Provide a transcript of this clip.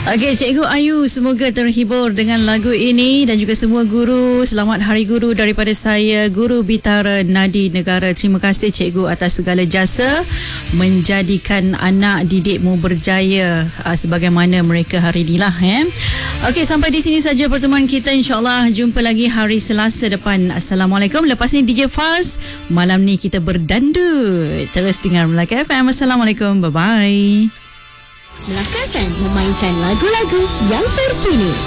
Okey, Cikgu Ayu, semoga terhibur dengan lagu ini dan juga semua guru. Selamat Hari Guru daripada saya, Guru Bitara Nadi Negara. Terima kasih Cikgu atas segala jasa menjadikan anak didikmu berjaya sebagaimana mereka hari inilah. Okey, sampai di sini saja pertemuan kita. InsyaAllah jumpa lagi hari Selasa depan. Assalamualaikum. Lepas ni DJ Faz. Malam ni kita berdandut. Terus dengar Melaka FM. Assalamualaikum. Bye-bye. Melaka FM memainkan lagu-lagu yang terkini.